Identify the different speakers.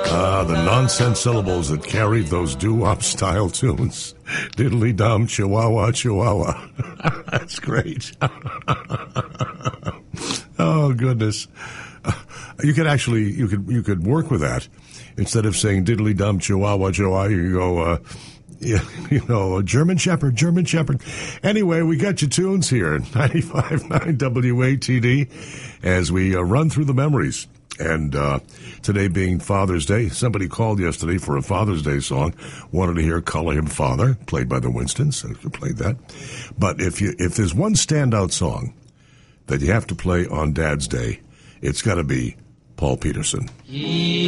Speaker 1: The nonsense syllables that carried those doo-wop style tunes. Diddly-dum, chihuahua, chihuahua. That's great. Oh, goodness. You could work with that. Instead of saying diddly-dum, chihuahua, chihuahua, you go, German Shepherd, German Shepherd. Anyway, we got your tunes here, 95.9 WATD, as we run through the memories. And today being Father's Day, somebody called yesterday for a Father's Day song, wanted to hear Call Him Father, played by the Winstons, so you played that. But if there's one standout song that you have to play on Dad's Day, it's got to be Paul Peterson.